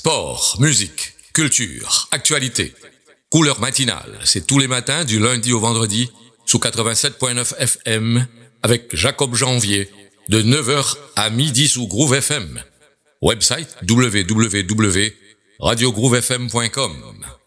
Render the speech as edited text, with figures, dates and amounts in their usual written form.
Sport, musique, culture, actualité. Couleur matinale, c'est tous les matins du lundi au vendredi sous 87.9 FM avec Jacob Janvier de 9h à midi sous Groove FM. Website www.radiogroovefm.com.